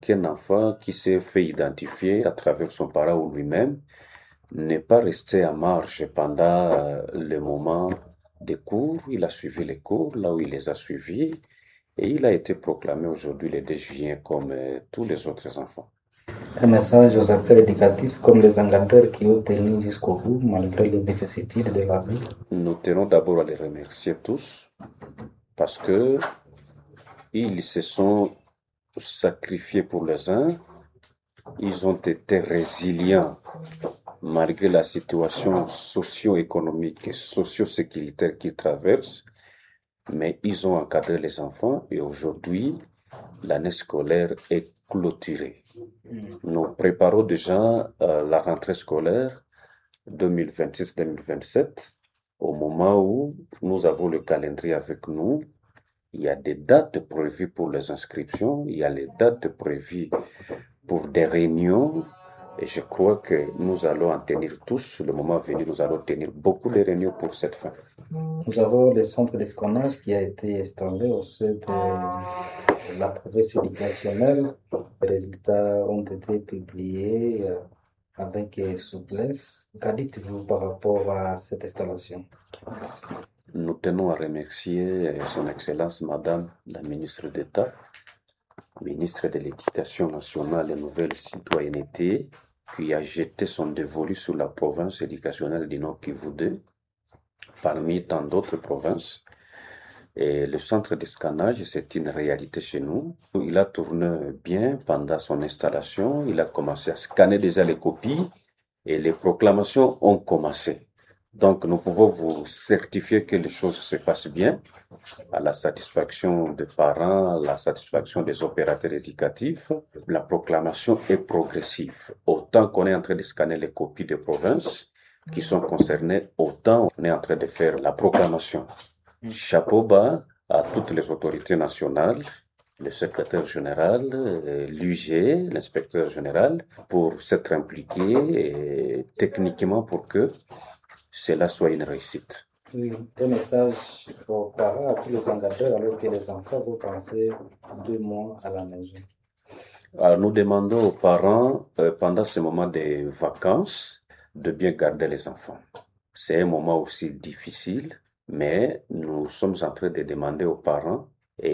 qu'un enfant qui s'est fait identifier à travers son parent ou lui-même n'est pas resté à marge pendant le moment des cours. Il a suivi les cours là où il les a suivis et il a été proclamé aujourd'hui le 2 juillet comme tous les autres enfants. Un message aux acteurs éducatifs comme les encadreurs qui ont tenu jusqu'au bout malgré les vicissitudes de la vie. Nous tenons d'abord à les remercier tous parce que ils se sont sacrifiés pour les uns, ils ont été résilients malgré la situation socio-économique et socio-sécuritaire qu'ils traversent, mais ils ont encadré les enfants et aujourd'hui, l'année scolaire est clôturée. Nous préparons déjà la rentrée scolaire 2026-2027 au moment où nous avons le calendrier avec nous. Il y a des dates prévues pour les inscriptions, il y a les dates prévues pour des réunions et je crois que nous allons en tenir tous. Le moment venu, nous allons tenir beaucoup de réunions pour cette fin. Nous avons le centre d'escannage qui a été installé au sein de la province éducationnelle. Les résultats ont été publiés avec souplesse. Qu'en dites-vous par rapport à cette installation? Merci. Nous tenons à remercier Son Excellence Madame la ministre d'État, ministre de l'Éducation nationale et Nouvelle Citoyenneté, qui a jeté son dévolu sur la province éducationnelle du Nord Kivu 2, parmi tant d'autres provinces. Et le centre de scannage, c'est une réalité chez nous. Il a tourné bien pendant son installation. Il a commencé à scanner déjà les copies et les proclamations ont commencé. Donc, nous pouvons vous certifier que les choses se passent bien, à la satisfaction des parents, à la satisfaction des opérateurs éducatifs. La proclamation est progressive. Autant qu'on est en train de scanner les copies des provinces qui sont concernées, autant on est en train de faire la proclamation. Chapeau bas à toutes les autorités nationales, le secrétaire général, l'UG, l'inspecteur général, pour s'être impliqués techniquement pour que cela soit une réussite. Oui, un message aux parents, à tous les encadreurs, alors que les enfants vont passer 2 mois à la maison. Alors, nous demandons aux parents, pendant ce moment de vacances, de bien garder les enfants. C'est un moment aussi difficile, mais nous sommes en train de demander aux parents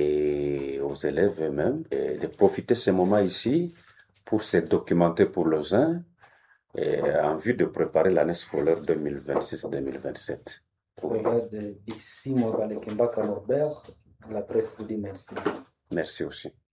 et aux élèves eux-mêmes de profiter de ce moment ici pour se documenter pour leurs uns en vue de préparer l'année scolaire 2026-2027. D'ici, moi, Norbert, la presse vous dit merci. Merci aussi.